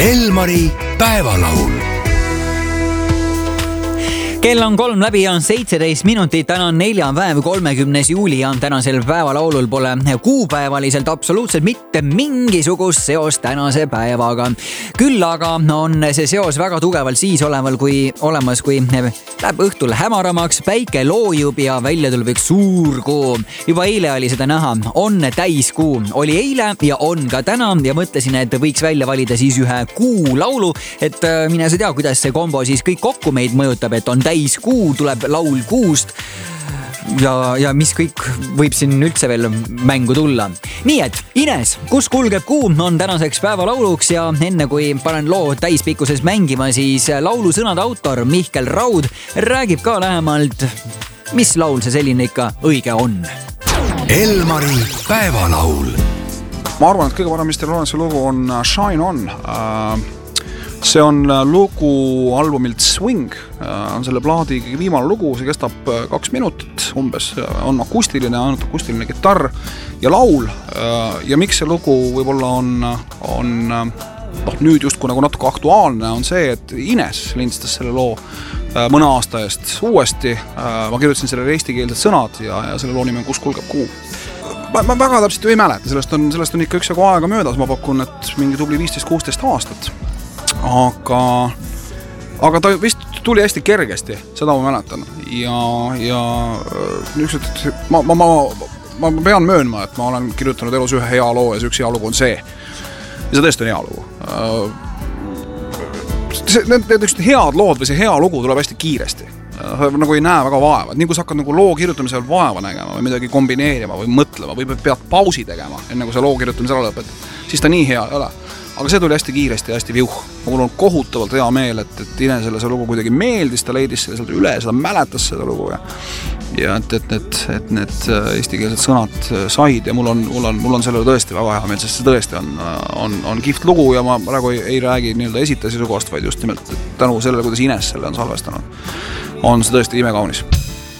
Elmari päevalaul. Kell on 3 läbi ja on 17 minutit. Täna on neljapäev, 30. juuli ja tänasel päevalaulul pole kuupäevaliselt absoluutselt mitte mingisugust seost tänase päevaga. Küll aga on see seos väga tugevalt siis olemas, kui läheb õhtul hämaramaks, päike loojub ja välja tuleb üks suur kuu. Juba eile oli seda näha, on täiskuu. Oli eile ja on ka täna ja mõtlesin, et võiks välja valida siis ühe kuulaulu, et mine sa tea, kuidas see kombo siis kõik kokku meid mõjutab, et on täiskuu, tuleb laul kuust ja mis kõik võib siin üldse veel mängu tulla. Nii et Ines, kus kulgeb kuu, on tänaseks päevalauluks ja enne kui panen loo täispikkuses mängima, siis laulu sõnade autor Mihkel Raud räägib ka lähemalt, mis laul see selline ikka õige on. Elmari päevalaul. Ma arvan, et kõige parem Mr. Lawrence'i lugu on Shine On. See on lugu albumilt Swing, on selle plaadi viimane lugu, see kestab 2 minutit umbes, on akustiline, ainult akustiline kitarr ja laul ja miks see lugu võib-olla on nüüd justkui nagu natuke aktuaalne, on see, et Ines lindistas selle loo mõne aasta eest uuesti, ma kirjutasin sellele eestikeelsed sõnad ja selle loo nimi on Kus kulgeb kuu. Ma väga täpselt ei mäleta, sellest on ikka üksjagu aega möödas, ma pakun, et mingi tubli 15-16 aastat. Aga ta vist tuli hästi kergesti, seda ma mäletan ja ma pean möönma, et ma olen kirjutanud elus ühe hea loo ja see üks hea lugu on see ja see tõesti on hea lugu. Need head lood või see hea lugu tuleb hästi kiiresti, nagu ei näe väga vaeva, nii kui sa hakkad nagu loo kirjutamisel vaeva nägema või midagi kombineerima või mõtlema või pead pausi tegema enne kui sa loo kirjutamisel lõped, siis ta nii hea ei ole. Aga see tuli hästi kiiresti ja hästi viuh. Mul on kohutavalt hea meel, et Inesele see lugu kuidagi meeldis, ta leidis selle sealt üle, seda mäletas seda lugu ja et need eestikeelsed sõnad said ja mul on sellele tõesti väga hea meel, sest see tõesti on kihvt lugu ja ma praegu ei räägi nii-öelda esitaja seisukohast, vaid just nimelt tänu sellele, kuidas Ines selle on salvestanud, on see tõesti imekaunis.